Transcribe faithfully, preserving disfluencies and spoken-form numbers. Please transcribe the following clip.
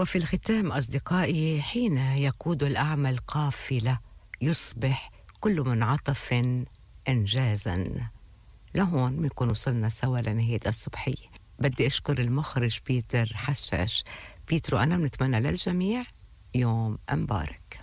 وفي الختام أصدقائي، حين يقود الأعمى القافلة يصبح كل منعطف إنجازا. لهون بنكون وصلنا سوا لنهاية الصبحية. بدي أشكر المخرج بيتر حشاش. بيترو، أنا بنتمنى للجميع يوم مبارك.